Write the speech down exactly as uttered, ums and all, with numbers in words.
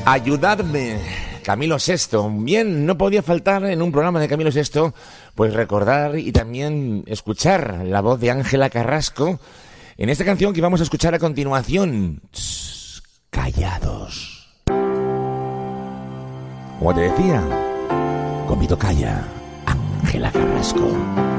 Ayudadme, Camilo Sesto. Bien, no podía faltar en un programa de Camilo Sesto, pues recordar y también escuchar la voz de Ángela Carrasco en esta canción que vamos a escuchar a continuación. Shh, callados. Como te decía, con mi tocaya, Ángela Carrasco.